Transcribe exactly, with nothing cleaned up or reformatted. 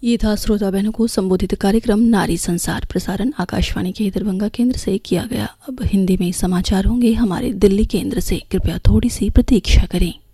ये था श्रोता बहनों को संबोधित कार्यक्रम नारी संसार। प्रसारण आकाशवाणी के दरभंगा केंद्र से किया गया। अब हिंदी में समाचार होंगे हमारे दिल्ली केंद्र से। कृपया थोड़ी सी प्रतीक्षा करें।